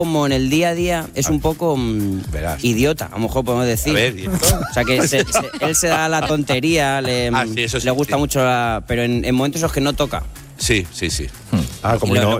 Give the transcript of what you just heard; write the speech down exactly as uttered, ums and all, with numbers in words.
como en el día a día es un poco mmm, idiota, a lo mejor podemos decir. A ver, ¿y esto? O sea, que se, se, él se da la tontería, le, ah, sí, eso sí, le gusta sí. mucho, la, pero en, en momentos en los que no toca. Sí, sí, sí. Ah, como y lo, no,